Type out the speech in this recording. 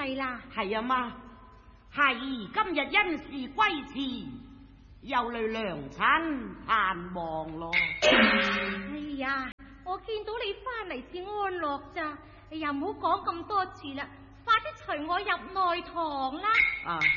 嚟啦？ 係啊媽，孩兒今日因事歸遲，又嚟娘親盼望咯。 哎呀，我見到你翻嚟至安樂咋？哎呀，唔好講咁多次啦，快啲隨我入內堂啦。